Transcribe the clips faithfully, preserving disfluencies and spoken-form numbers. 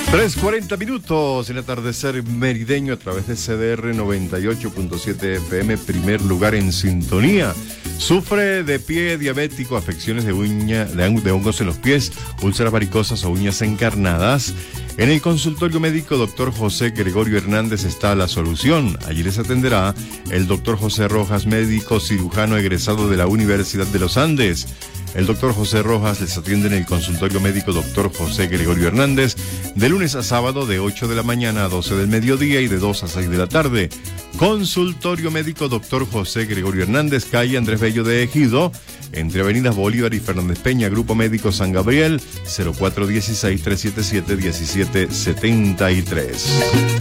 tres cuarenta minutos en atardecer merideño a través de C D R noventa y ocho punto siete F M, primer lugar en sintonía. Sufre de pie diabético, afecciones de uña, de, de hongos en los pies, úlceras varicosas o uñas encarnadas. En el consultorio médico doctor José Gregorio Hernández está la solución. Allí les atenderá el doctor José Rojas, médico cirujano egresado de la Universidad de los Andes. El doctor José Rojas les atiende en el consultorio médico doctor José Gregorio Hernández de lunes a sábado de ocho de la mañana a doce del mediodía y de dos a seis de la tarde. Consultorio médico doctor José Gregorio Hernández, calle Andrés Bello de Ejido, entre avenidas Bolívar y Fernández Peña. Grupo Médico San Gabriel, cero cuatro uno seis, tres siete siete, uno siete siete tres.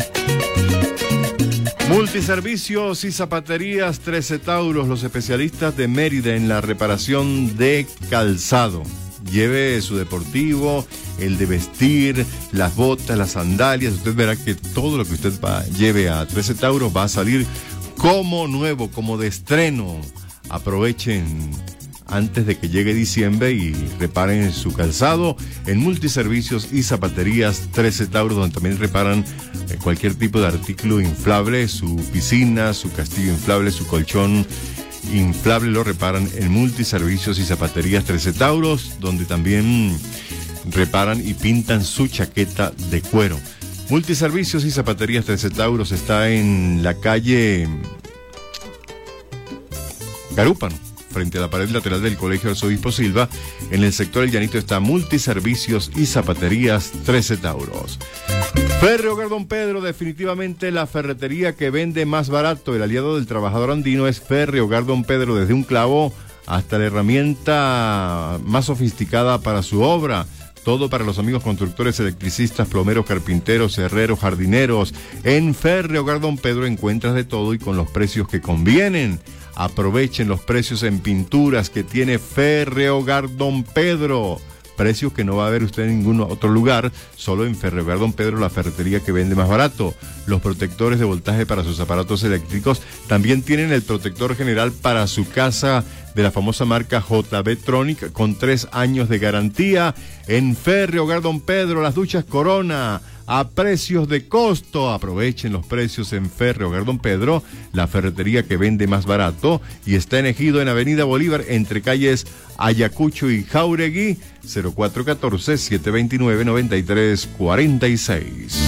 Multiservicios y zapaterías trece Tauros, los especialistas de Mérida en la reparación de calzado. Lleve su deportivo, el de vestir, las botas, las sandalias. Usted verá que todo lo que usted va, lleve a trece Tauros va a salir como nuevo, como de estreno. Aprovechen antes de que llegue diciembre y reparen su calzado en Multiservicios y Zapaterías trece Tauros, donde también reparan eh, cualquier tipo de artículo inflable, su piscina, su castillo inflable, su colchón inflable, lo reparan en Multiservicios y Zapaterías trece Tauros, donde también reparan y pintan su chaqueta de cuero. Multiservicios y Zapaterías trece Tauros está en la calle Garúpano, frente a la pared lateral del Colegio Arzobispo Silva. En el sector El Llanito está Multiservicios y Zapaterías trece Tauros. Ferre Hogar Don Pedro, definitivamente la ferretería que vende más barato. El aliado del trabajador andino es Ferre Hogar Don Pedro, desde un clavo hasta la herramienta más sofisticada para su obra. Todo para los amigos constructores, electricistas, plomeros, carpinteros, herreros, jardineros. En Ferre Hogar Don Pedro encuentras de todo y con los precios que convienen. Aprovechen los precios en pinturas que tiene Ferre Hogar Don Pedro. Precios que no va a ver usted en ningún otro lugar, solo en Ferre Hogar Don Pedro, la ferretería que vende más barato. Los protectores de voltaje para sus aparatos eléctricos. También tienen el protector general para su casa de la famosa marca J B Tronic con tres años de garantía. En Ferre Hogar Don Pedro, las duchas Corona a precios de costo. Aprovechen los precios en Ferre Hogar Don Pedro, la ferretería que vende más barato, y está en Ejido, en Avenida Bolívar, entre calles Ayacucho y Jauregui, cero cuatro uno cuatro, siete dos nueve, nueve tres cuatro seis.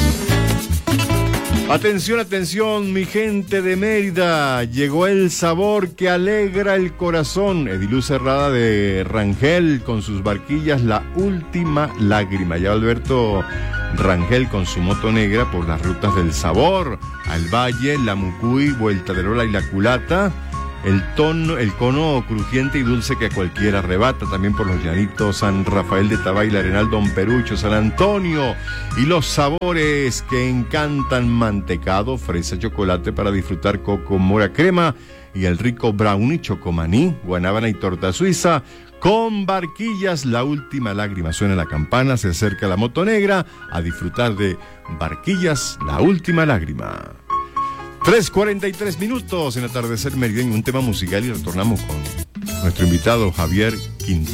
Atención, atención, mi gente de Mérida, llegó el sabor que alegra el corazón. Ediluz Cerrada de Rangel con sus barquillas La Última Lágrima. Ya Alberto Rangel con su moto negra por las rutas del sabor, al Valle, la Mucuy, Vuelta de Lola y la Culata. El tono, el cono crujiente y dulce que a cualquiera arrebata, también por los llanitos San Rafael de Tabay, el Arenal Don Perucho, San Antonio, y los sabores que encantan: mantecado, fresa, chocolate para disfrutar, coco, mora, crema, y el rico brownie, chocomaní, guanábana y torta suiza. Con barquillas La Última Lágrima. Suena la campana, se acerca la moto negra a disfrutar de barquillas La Última Lágrima. tres cuarenta y tres minutos en atardecer merideño, un tema musical, y retornamos con nuestro invitado Javier Quintero.